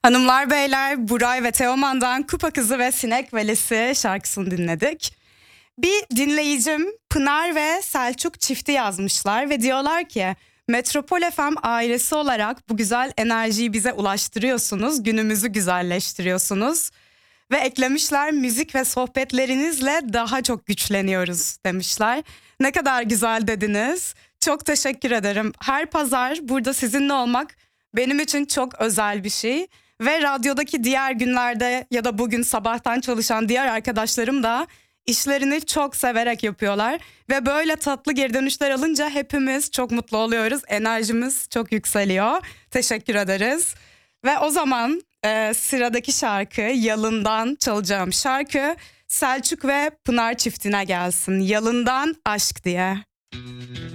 Hanımlar beyler, Buray ve Teoman'dan Kupa Kızı ve Sinek Valisi şarkısını dinledik. Bir dinleyicim Pınar ve Selçuk çifti yazmışlar ve diyorlar ki Metropol FM ailesi olarak bu güzel enerjiyi bize ulaştırıyorsunuz, günümüzü güzelleştiriyorsunuz. Ve eklemişler, müzik ve sohbetlerinizle daha çok güçleniyoruz demişler. Ne kadar güzel dediniz. Çok teşekkür ederim. Her pazar burada sizinle olmak benim için çok özel bir şey. Ve radyodaki diğer günlerde ya da bugün sabahtan çalışan diğer arkadaşlarım da işlerini çok severek yapıyorlar. Ve böyle tatlı geri dönüşler alınca hepimiz çok mutlu oluyoruz. Enerjimiz çok yükseliyor. Teşekkür ederiz. Ve o zaman sıradaki şarkı, Yalın'dan çalacağım şarkı Selçuk ve Pınar çiftine gelsin. Yalın'dan Aşk diye.